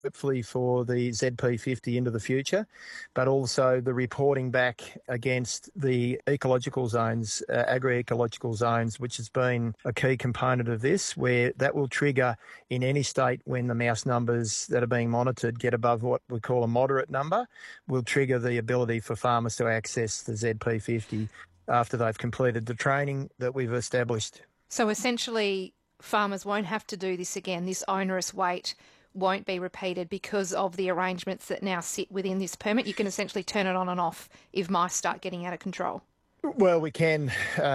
hopefully for the ZP50 into the future, but also the reporting back against the ecological zones, agri-ecological zones, which has been a key component of this, where that will trigger in any state when the mouse numbers that are being monitored get above what we call a moderate number, will trigger the ability for farmers to access the ZP50 after they've completed the training that we've established. So essentially, farmers won't have to do this again. This onerous wait won't be repeated because of the arrangements that now sit within this permit. You can essentially turn it on and off if mice start getting out of control. Well, we can,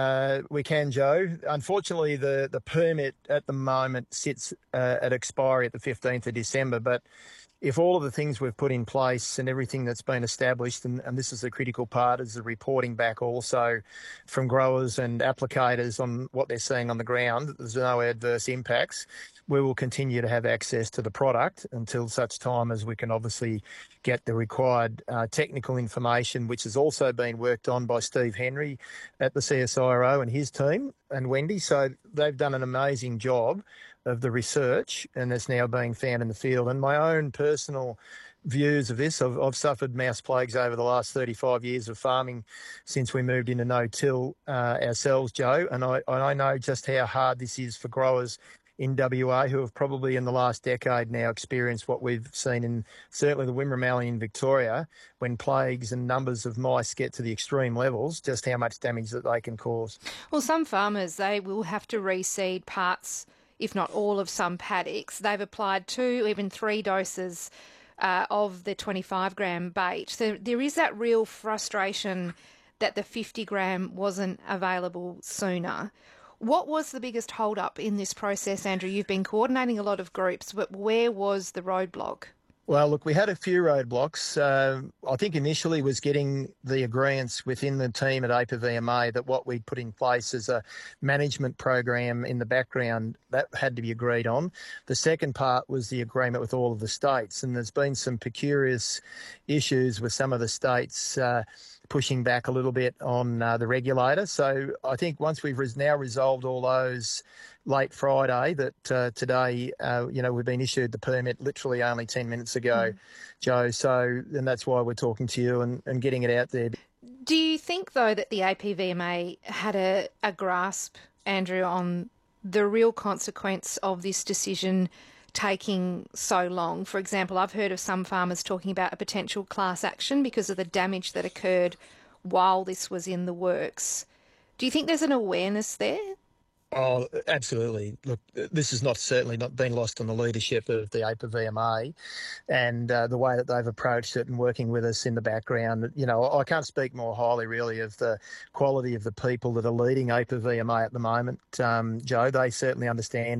Joe. Unfortunately, the permit at the moment sits at expiry at the 15th of December, but if all of the things we've put in place and everything that's been established, and this is the critical part, is the reporting back also from growers and applicators on what they're seeing on the ground, that there's no adverse impacts, we will continue to have access to the product until such time as we can obviously get the required technical information, which has also been worked on by Steve Henry at the CSIRO and his team and Wendy. So they've done an amazing job of the research, and it's now being found in the field. And my own personal views of this, I've suffered mouse plagues over the last 35 years of farming since we moved into no-till ourselves, Joe, and I know just how hard this is for growers in WA who have probably in the last decade now experienced what we've seen in certainly the Wimmera Mallee in Victoria, when plagues and numbers of mice get to the extreme levels, just how much damage that they can cause. Well, some farmers, they will have to reseed parts, if not all, of some paddocks. They've applied 2, even 3 doses of the 25-gram bait. So there is that real frustration that the 50-gram wasn't available sooner. What was the biggest hold-up in this process, Andrew? You've been coordinating a lot of groups, but where was the roadblock? Well, look, we had a few roadblocks. I think initially was getting the agreements within the team at APA VMA that what we'd put in place as a management program in the background, that had to be agreed on. The second part was the agreement with all of the states, and there's been some precarious issues with some of the states pushing back a little bit on the regulator. So I think once we've now resolved all those late Friday, that today, we've been issued the permit literally only 10 minutes ago, Joe. So, and that's why we're talking to you and getting it out there. Do you think, though, that the APVMA had a grasp, Andrew, on the real consequence of this decision taking so long? For example, I've heard of some farmers talking about a potential class action because of the damage that occurred while this was in the works. Do you think there's an awareness there? Oh, absolutely. Look, this has certainly not been lost on the leadership of the APA VMA and the way that they've approached it and working with us in the background. You know, I can't speak more highly really of the quality of the people that are leading APA VMA at the moment, Joe. They certainly understand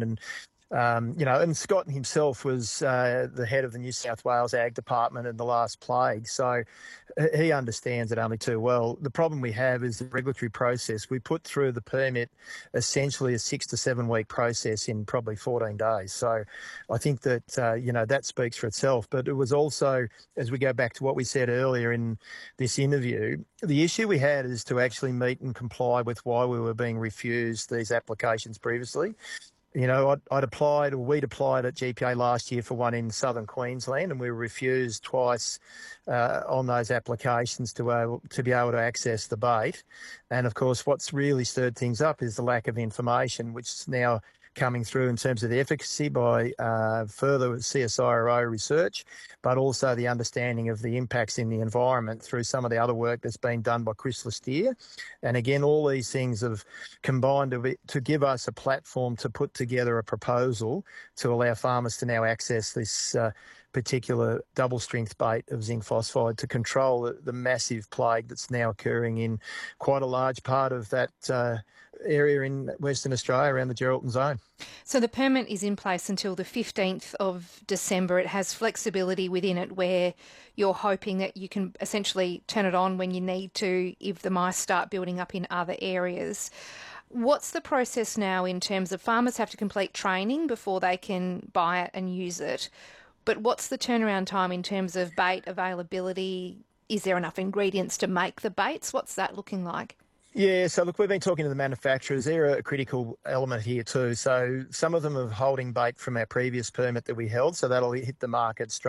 and Scott himself was the head of the New South Wales Ag Department in the last plague, so he understands it only too well. The problem we have is the regulatory process. We put through the permit essentially a 6 to 7 week process in probably 14 days. So I think that, that speaks for itself. But it was also, as we go back to what we said earlier in this interview, the issue we had is to actually meet and comply with why we were being refused these applications previously. You know, we'd applied at GPA last year for one in southern Queensland, and we were refused twice on those applications to be able to access the bait. And of course, what's really stirred things up is the lack of information, which is now coming through in terms of the efficacy by further CSIRO research, but also the understanding of the impacts in the environment through some of the other work that's been done by Chris Listier. And again, all these things have combined to give us a platform to put together a proposal to allow farmers to now access this particular double-strength bait of zinc phosphide to control the massive plague that's now occurring in quite a large part of that area in Western Australia around the Geraldton zone. So the permit is in place until the 15th of December. It has flexibility within it where you're hoping that you can essentially turn it on when you need to if the mice start building up in other areas. What's the process now in terms of farmers have to complete training before they can buy it and use it? But what's the turnaround time in terms of bait availability? Is there enough ingredients to make the baits? What's that looking like? Yeah, so look, we've been talking to the manufacturers. They're a critical element here too. So some of them are holding bait from our previous permit that we held, so that'll hit the market straight